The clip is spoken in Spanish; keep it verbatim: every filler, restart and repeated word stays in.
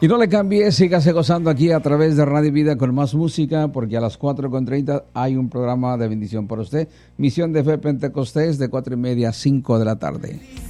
Y no le cambie, sígase gozando aquí a través de Radio Vida con más música, porque a las cuatro con treinta hay un programa de bendición para usted. Misión de Fe Pentecostés de cuatro y media a cinco de la tarde.